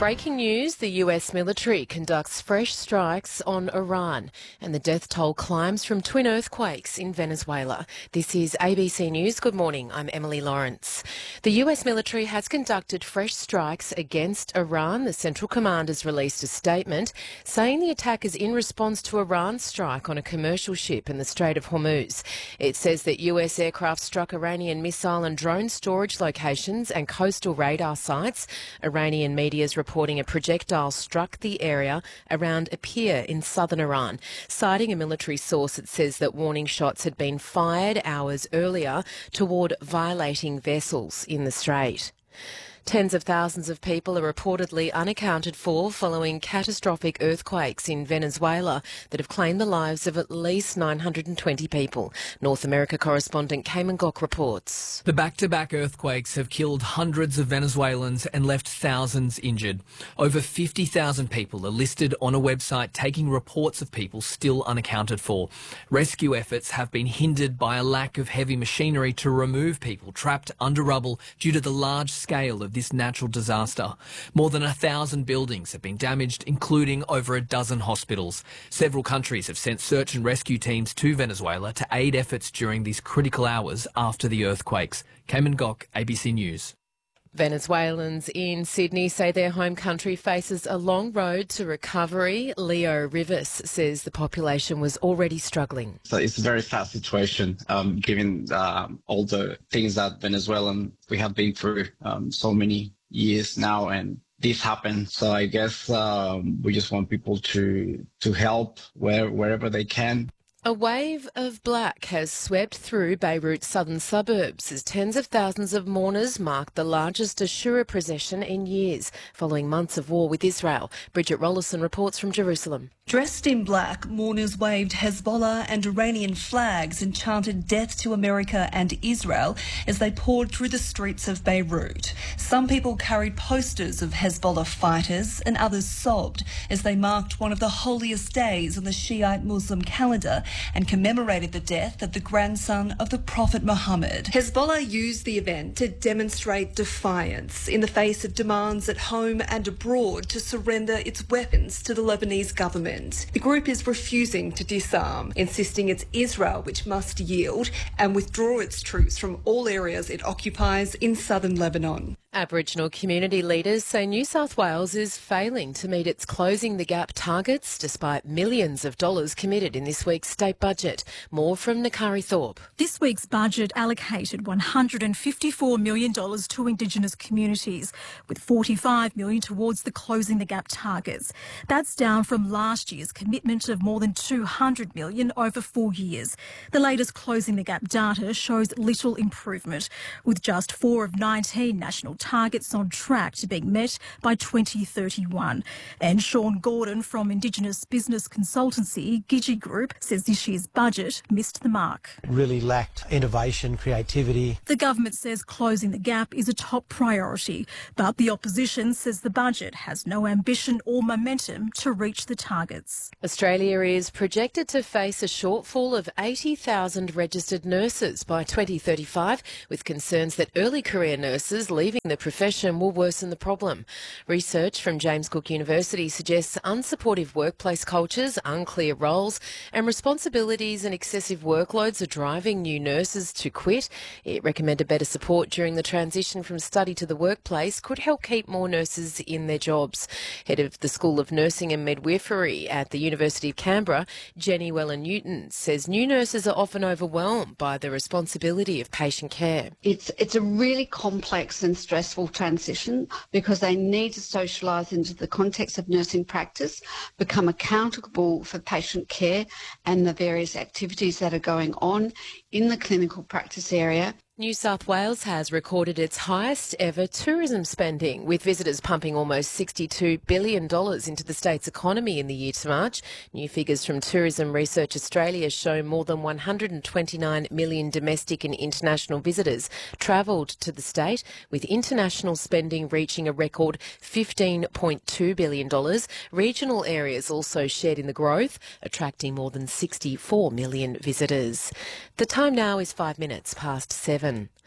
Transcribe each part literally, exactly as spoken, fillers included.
Breaking news, the U S military conducts fresh strikes on Iran and the death toll climbs from twin earthquakes in Venezuela. This is A B C News. Good morning, I'm Emily Lawrence. The U S military has conducted fresh strikes against Iran. The Central Command has released a statement saying the attack is in response to Iran's strike on a commercial ship in the Strait of Hormuz. It says that U S aircraft struck Iranian missile and drone storage locations and coastal radar sites. Iranian media is reporting a projectile struck the area around a pier in southern Iran. Citing a military source, it says that warning shots had been fired hours earlier toward violating vessels in the strait. Tens of thousands of people are reportedly unaccounted for following catastrophic earthquakes in Venezuela that have claimed the lives of at least nine hundred twenty people. North America correspondent Cayman Gok reports. The back-to-back earthquakes have killed hundreds of Venezuelans and left thousands injured. Over fifty thousand people are listed on a website taking reports of people still unaccounted for. Rescue efforts have been hindered by a lack of heavy machinery to remove people trapped under rubble due to the large scale of this natural disaster. More than a thousand buildings have been damaged, including over a dozen hospitals. Several countries have sent search and rescue teams to Venezuela to aid efforts during these critical hours after the earthquakes. Cayman Gok, A B C News. Venezuelans in Sydney say their home country faces a long road to recovery. Leo Rivas says the population was already struggling. So it's a very sad situation, um, given um, all the things that Venezuelan we have been through um, so many years now, and this happened. So I guess um, we just want people to to help where, wherever they can. A wave of black has swept through Beirut's southern suburbs as tens of thousands of mourners mark the largest Ashura procession in years, following months of war with Israel. Bridget Rollison reports from Jerusalem. Dressed in black, mourners waved Hezbollah and Iranian flags and chanted death to America and Israel as they poured through the streets of Beirut. Some people carried posters of Hezbollah fighters and others sobbed as they marked one of the holiest days on the Shiite Muslim calendar and commemorated the death of the grandson of the Prophet Muhammad. Hezbollah used the event to demonstrate defiance in the face of demands at home and abroad to surrender its weapons to the Lebanese government. The group is refusing to disarm, insisting it's Israel which must yield and withdraw its troops from all areas it occupies in southern Lebanon. Aboriginal community leaders say New South Wales is failing to meet its Closing the Gap targets despite millions of dollars committed in this week's state budget. More from Nakari Thorpe. This week's budget allocated one hundred fifty-four million dollars to Indigenous communities, with forty-five million dollars towards the Closing the Gap targets. That's down from last year's commitment of more than two hundred million dollars over four years. The latest Closing the Gap data shows little improvement, with just four of nineteen national targets on track to being met by twenty thirty-one. And Sean Gordon from Indigenous business consultancy Gidgee Group says this year's budget missed the mark. It really lacked innovation, creativity. The government says Closing the Gap is a top priority, but the opposition says the budget has no ambition or momentum to reach the targets. Australia is projected to face a shortfall of eighty thousand registered nurses by twenty thirty-five, with concerns that early career nurses leaving the profession will worsen the problem. Research from James Cook University suggests unsupportive workplace cultures, unclear roles and responsibilities and excessive workloads are driving new nurses to quit. It recommended better support during the transition from study to the workplace could help keep more nurses in their jobs. Head of the School of Nursing and Midwifery at the University of Canberra, Jenny Weller-Newton, says new nurses are often overwhelmed by the responsibility of patient care. It's, it's a really complex and stressful transition because they need to socialise into the context of nursing practice, become accountable for patient care and the various activities that are going on in the clinical practice area. New South Wales has recorded its highest ever tourism spending, with visitors pumping almost sixty-two billion dollars into the state's economy in the year to March. New figures from Tourism Research Australia show more than one hundred twenty-nine million domestic and international visitors travelled to the state, with international spending reaching a record fifteen point two billion dollars. Regional areas also shared in the growth, attracting more than sixty-four million visitors. The time now is five minutes past seven.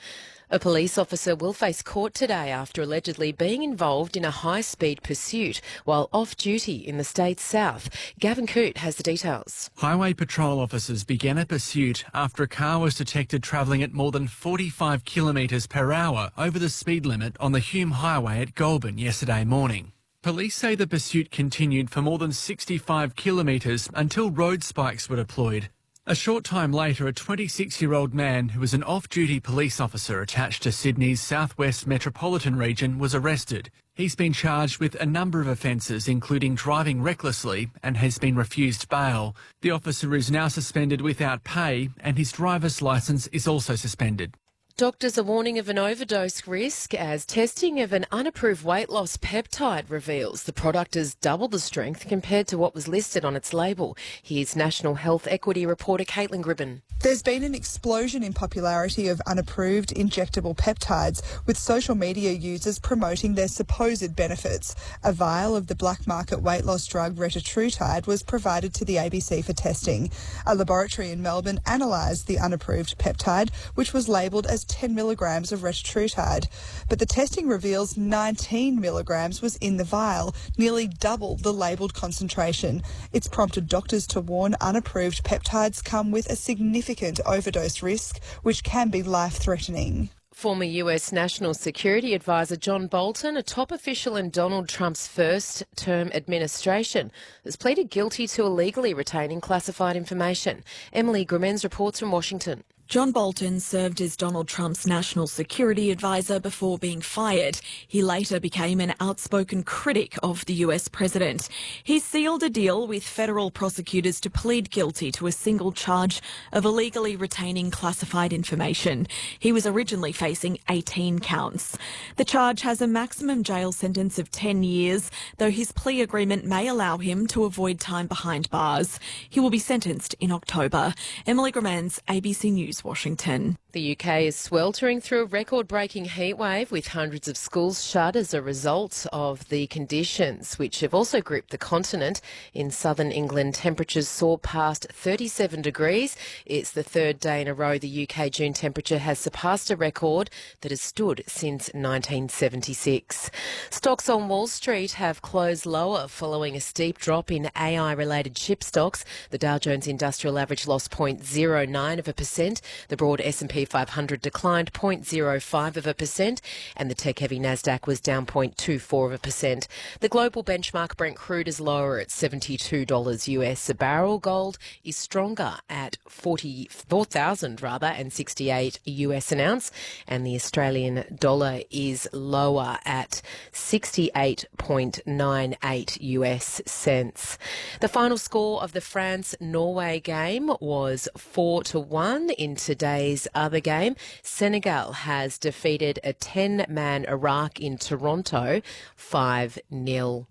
A police officer will face court today after allegedly being involved in a high-speed pursuit while off-duty in the state's south. Gavin Coote has the details. Highway patrol officers began a pursuit after a car was detected travelling at more than forty-five kilometres per hour over the speed limit on the Hume Highway at Goulburn yesterday morning. Police say the pursuit continued for more than sixty-five kilometres until road spikes were deployed. A short time later, a twenty-six-year-old man who was an off-duty police officer attached to Sydney's southwest metropolitan region was arrested. He's been charged with a number of offences, including driving recklessly, and has been refused bail. The officer is now suspended without pay, and his driver's licence is also suspended. Doctors are warning of an overdose risk as testing of an unapproved weight loss peptide reveals the product is double the strength compared to what was listed on its label. Here's National Health Equity reporter Caitlin Gribben. There's been an explosion in popularity of unapproved injectable peptides, with social media users promoting their supposed benefits. A vial of the black market weight loss drug retatrutide was provided to the A B C for testing. A laboratory in Melbourne analysed the unapproved peptide, which was labelled as ten milligrams of retatrutide. But the testing reveals nineteen milligrams was in the vial, nearly double the labelled concentration. It's prompted doctors to warn unapproved peptides come with a significant overdose risk, which can be life-threatening. Former U S National Security Advisor John Bolton, a top official in Donald Trump's first-term administration, has pleaded guilty to illegally retaining classified information. Emily Grumens reports from Washington. John Bolton served as Donald Trump's national security advisor before being fired. He later became an outspoken critic of the U S president. He sealed a deal with federal prosecutors to plead guilty to a single charge of illegally retaining classified information. He was originally facing eighteen counts. The charge has a maximum jail sentence of ten years, though his plea agreement may allow him to avoid time behind bars. He will be sentenced in October. Emily Grumens, A B C News, Washington. The U K is sweltering through a record-breaking heatwave with hundreds of schools shut as a result of the conditions, which have also gripped the continent. In southern England, temperatures soared past thirty-seven degrees. It's the third day in a row the U K June temperature has surpassed a record that has stood since nineteen seventy-six. Stocks on Wall Street have closed lower following a steep drop in A I-related chip stocks. The Dow Jones Industrial Average lost zero point zero nine of a percent. The broad S and P five hundred declined zero point zero five of a percent, and the tech-heavy Nasdaq was down zero point two four of a percent. The global benchmark Brent crude is lower at seventy-two dollars U S a barrel. Gold is stronger at forty-four thousand rather and sixty-eight U S an ounce, and the Australian dollar is lower at sixty-eight point nine eight U S cents. The final score of the France-Norway game was four to one. In today's other game, Senegal has defeated a ten-man Iraq in Toronto five nil.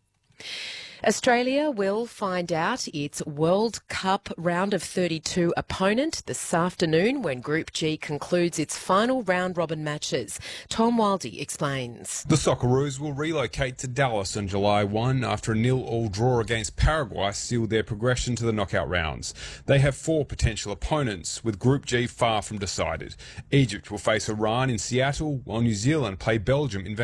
Australia will find out its World Cup round of thirty-two opponent this afternoon when Group G concludes its final round-robin matches. Tom Wildey explains. The Socceroos will relocate to Dallas on July first after a nil-all draw against Paraguay sealed their progression to the knockout rounds. They have four potential opponents, with Group G far from decided. Egypt will face Iran in Seattle, while New Zealand play Belgium in Vancouver.